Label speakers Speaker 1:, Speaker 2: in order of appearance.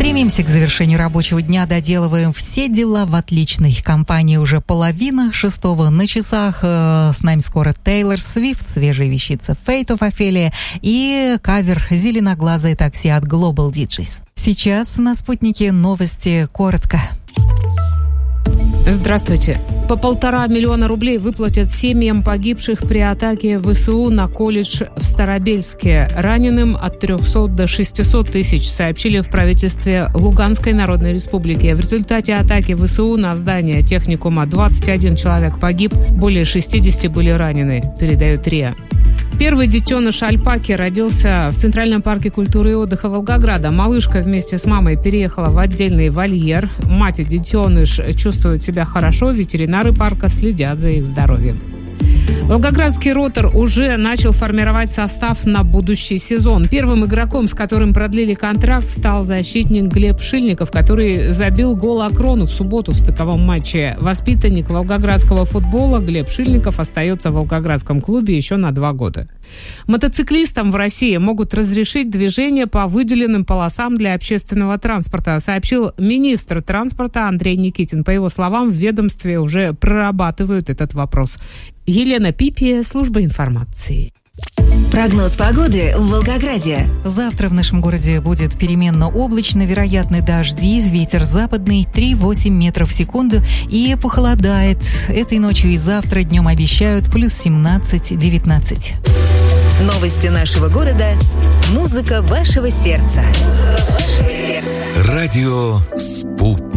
Speaker 1: Стремимся к завершению рабочего дня, доделываем все дела в отличной компании. Уже 5:30 на часах. С нами скоро Тейлор Свифт, свежая вещица Fate of Ophelia и кавер «Зеленоглазое такси» от Global DJs. Сейчас на «Спутнике» новости коротко.
Speaker 2: Здравствуйте. По 1,5 миллиона рублей выплатят семьям погибших при атаке ВСУ на колледж в Старобельске. Раненым от 300 до 600 тысяч, сообщили в правительстве Луганской Народной Республики. В результате атаки ВСУ на здание техникума 21 человек погиб, более 60 были ранены, передает РИА. Первый детеныш альпаки родился в Центральном парке культуры и отдыха Волгограда. Малышка вместе с мамой переехала в отдельный вольер. Мать и детеныш чувствуют себя хорошо, ветеринары парка следят за их здоровьем. Волгоградский «Ротор» уже начал формировать состав на будущий сезон. Первым игроком, с которым продлили контракт, стал защитник Глеб Шильников, который забил гол Акрону в субботу в стыковом матче. Воспитанник волгоградского футбола Глеб Шильников остается в волгоградском клубе еще на 2 года. Мотоциклистам в России могут разрешить движение по выделенным полосам для общественного транспорта, сообщил министр транспорта Андрей Никитин. По его словам, в ведомстве уже прорабатывают этот вопрос. Елена Пипи, служба информации.
Speaker 3: Прогноз погоды в Волгограде.
Speaker 1: Завтра в нашем городе будет переменно облачно, вероятны дожди, ветер западный 3,8 метров в секунду и похолодает. Этой ночью и завтра днем обещают плюс 17-19.
Speaker 3: Новости нашего города. Музыка вашего сердца.
Speaker 4: Радио «Спутник».